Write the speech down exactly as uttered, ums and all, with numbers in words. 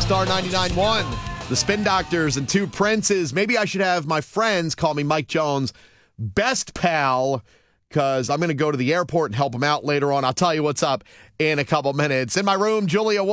Star ninety-nine point one. The Spin Doctors and Two Princes. Maybe I should have my friends call me Mike Jones' best pal, because I'm going to go to the airport and help him out later on. I'll tell you what's up in a couple minutes. In my room, Julia